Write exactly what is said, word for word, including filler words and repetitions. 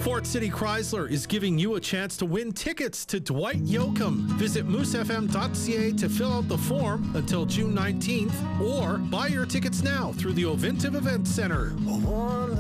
Fort City Chrysler is giving you a chance to win tickets to Dwight Yoakam. Visit moose f m dot c a to fill out the form until June nineteenth, or buy your tickets now through the Ovintiv Event Center.